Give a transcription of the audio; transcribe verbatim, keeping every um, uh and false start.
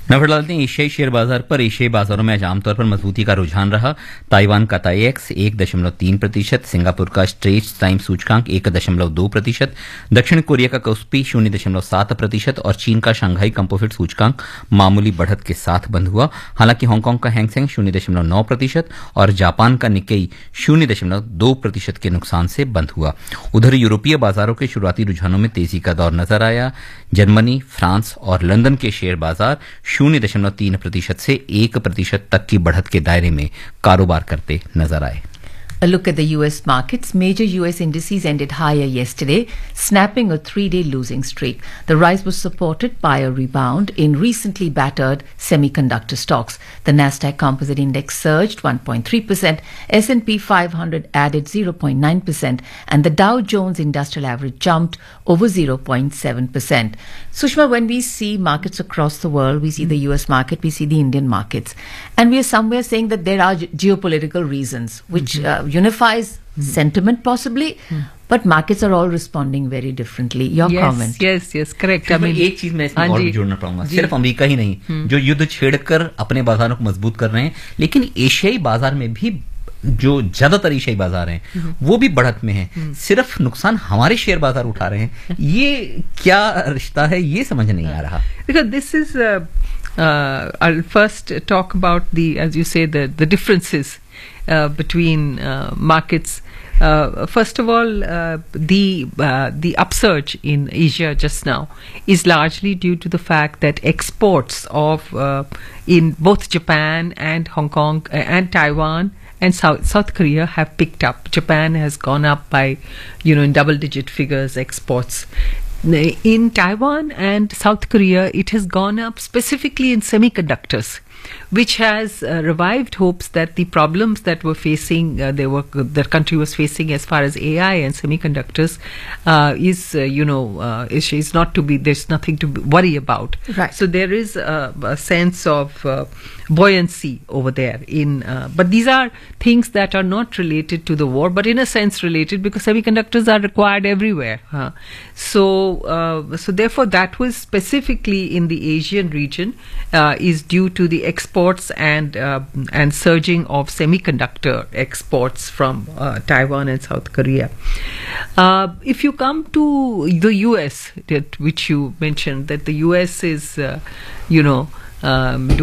नजर डालते हैं एशियाई शेयर बाजार पर। एशियाई बाजारों में आज आमतौर पर मजबूती का रुझान रहा। ताइवान का ताईएक्स एक दशमलव तीन प्रतिशत, सिंगापुर का स्ट्रेट्स टाइम सूचकांक एक दशमलव दो प्रतिशत, दक्षिण कोरिया का कोस्पी शून्य दशमलव सात प्रतिशत और चीन का शंघाई कंपोजिट सूचकांक मामूली बढ़त के साथ बंद हुआ। हालांकि हांगकांग का हैंगसेंग शून्य दशमलव नौ प्रतिशत और जापान का निक्केई शून्य दशमलव दो प्रतिशत के नुकसान से बंद हुआ। उधर यूरोपीय बाजारों के शुरुआती रुझानों में तेजी का दौर नजर आया। जर्मनी, फ्रांस और लंदन के शेयर बाजार शून्य दशमलव तीन प्रतिशत से एक प्रतिशत तक की बढ़त के दायरे में कारोबार करते नजर आए। A look at the U S markets. Major U S indices ended higher yesterday, snapping a three-day losing streak. The rise was supported by a rebound in recently battered semiconductor stocks. The Nasdaq Composite Index surged one point three percent, S and P five hundred added zero point nine percent, and the Dow Jones Industrial Average jumped over zero point seven percent. Sushma, when we see markets across the world, we see the U S market, we see the Indian markets, and we are somewhere saying that there are ge- geopolitical reasons which uh, unifies mm. sentiment possibly, mm. but markets are all responding very differently. Your yes, comment? Yes, yes, correct. I mean, एक चीज मैं इसमें और जोड़ना चाहूंगा, सिर्फ America ही नहीं जो युद्ध छेड़कर अपने बाजारों को मजबूत कर रहे हैं, लेकिन एशियाई बाजार में भी जो ज्यादातर एशियाई बाजार हैं वो भी बढ़त में हैं। सिर्फ नुकसान हमारे शेयर बाजार उठा रहे हैं। ये क्या रिश्ता है, ये समझ नहीं आ रहा। Because this is, uh, uh, I'll first talk about the, as you say, the the differences uh, between uh, markets. Uh, first of all, uh, the uh, the upsurge in Asia just now is largely due to the fact that exports of uh, in both Japan and Hong Kong uh, and Taiwan and South, South Korea have picked up. Japan has gone up by, you know, in double-digit figures exports. In Taiwan and South Korea, it has gone up specifically in semiconductors, which has uh, revived hopes that the problems that were facing, uh, they were the country was facing as far as A I and semiconductors, uh, is uh, you know uh, is, is not to be. There's nothing to worry about. Right. So there is a, a sense of uh, buoyancy over there. In uh, but these are things that are not related to the war, but in a sense related because semiconductors are required everywhere. Huh? So uh, so therefore that was specifically in the Asian region uh, is due to the exports and uh, and surging of semiconductor exports from uh, Taiwan and South Korea. Uh, if you come to the U S, that which you mentioned, that the U S is, uh, you know, um,